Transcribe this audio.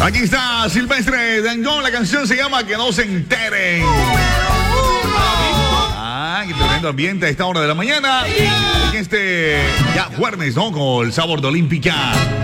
Aquí está Silvestre Dangond, la canción se llama Que no se enteren. Qué tremendo ambiente a esta hora de la mañana. En este ya jueves, ¿no? Con el sabor de Olímpica.